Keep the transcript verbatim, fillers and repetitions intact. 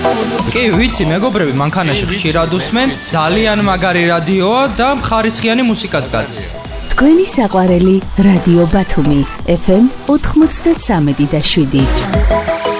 კი, ვიცი, მეგობრები, მანქანაში ხშირად უსმენთ, ძალიან მაგარი რადიოა და ხარისხიანი მუსიკაც გადის. თქვენი საყვარელი რადიო ბათუმი, ეფ ემ ოთხმოცდათსამი და შვიდი.